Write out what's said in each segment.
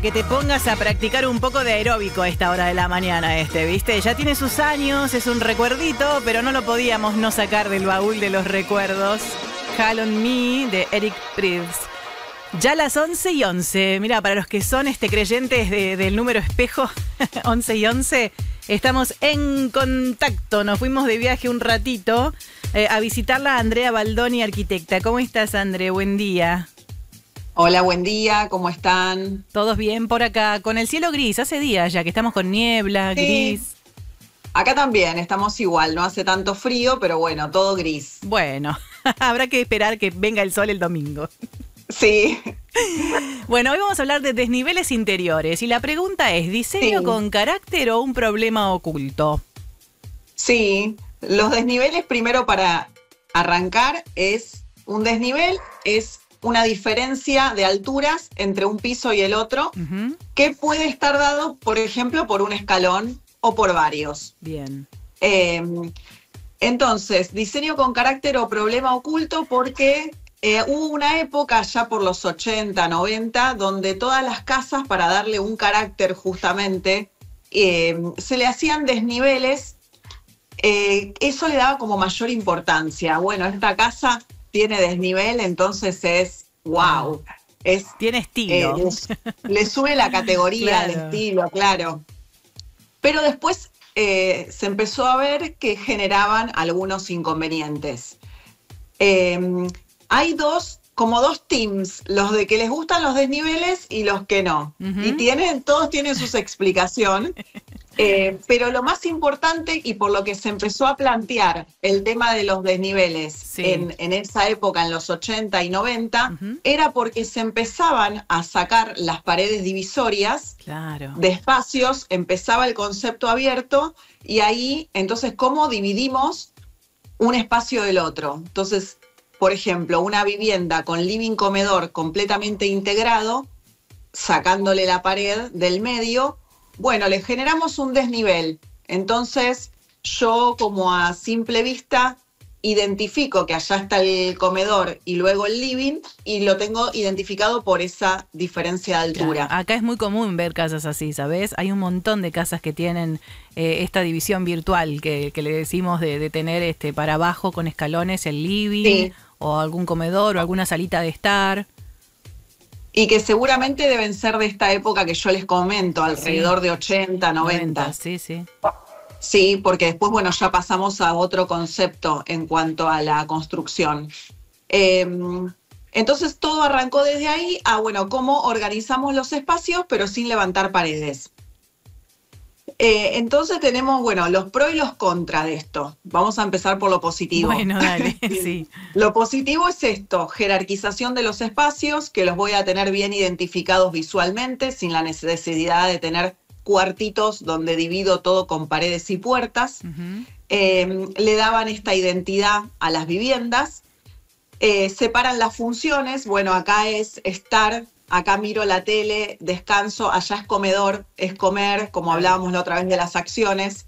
Que te pongas a practicar un poco de aeróbico a esta hora de la mañana, ¿viste? Ya tiene sus años, es un recuerdito, pero no lo podíamos no sacar del baúl de los recuerdos. Call on Me, de Eric Prydz. Ya las 11:11. Mira, para los que son creyentes del número espejo, 11:11, estamos en contacto. Nos fuimos de viaje un ratito a visitarla a Andrea Baldoni, arquitecta. ¿Cómo estás, Andrea? Buen día. Hola, buen día, ¿cómo están? Todos bien por acá, con el cielo gris, hace días ya que estamos con niebla, Sí. gris. Acá también estamos igual, no hace tanto frío, pero bueno, todo gris. Bueno, habrá que esperar que venga el sol el domingo. Sí. Bueno, hoy vamos a hablar de desniveles interiores y la pregunta es, ¿diseño con carácter o un problema oculto? Sí, los desniveles primero para arrancar un desnivel es una diferencia de alturas entre un piso y el otro, que puede estar dado, por ejemplo, por un escalón o por varios. Bien. Entonces, diseño con carácter o problema oculto porque hubo una época ya por los 80, 90, donde todas las casas, para darle un carácter justamente, se le hacían desniveles. Eso le daba como mayor importancia. Bueno, esta casa tiene desnivel, entonces es wow. Tiene estilo. Le sube la categoría al Claro. estilo, claro. Pero después se empezó a ver que generaban algunos inconvenientes. Hay como dos teams, los de que les gustan los desniveles y los que no. Y todos tienen sus explicaciones. Pero lo más importante, y por lo que se empezó a plantear el tema de los desniveles en esa época, en los 80 y 90, era porque se empezaban a sacar las paredes divisorias de espacios, empezaba el concepto abierto, y ahí, entonces, ¿cómo dividimos un espacio del otro? Entonces, por ejemplo, una vivienda con living comedor completamente integrado, sacándole la pared del medio, bueno, le generamos un desnivel. Entonces, yo como a simple vista identifico que allá está el comedor y luego el living, y lo tengo identificado por esa diferencia de altura. Claro. Acá es muy común ver casas así, ¿sabes? Hay un montón de casas que tienen esta división virtual que le decimos de tener para abajo con escalones el living, o algún comedor o alguna salita de estar. Y que seguramente deben ser de esta época que yo les comento, alrededor de 80, 90. Sí. Sí, porque después, bueno, ya pasamos a otro concepto en cuanto a la construcción. Entonces todo arrancó desde ahí a, bueno, cómo organizamos los espacios, pero sin levantar paredes. Entonces tenemos, bueno, los pros y los contras de esto. Vamos a empezar por lo positivo. Bueno, dale, sí. Lo positivo es esto, jerarquización de los espacios, que los voy a tener bien identificados visualmente, sin la necesidad de tener cuartitos donde divido todo con paredes y puertas. Le daban esta identidad a las viviendas. Separan las funciones. Bueno, acá es estar, acá miro la tele, descanso, allá es comedor, es comer, como hablábamos la otra vez de las acciones.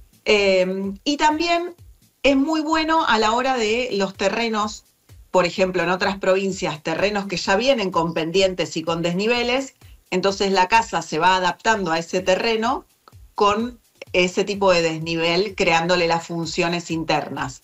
Y también es muy bueno a la hora de los terrenos, por ejemplo, en otras provincias, terrenos que ya vienen con pendientes y con desniveles, entonces la casa se va adaptando a ese terreno con ese tipo de desnivel, creándole las funciones internas.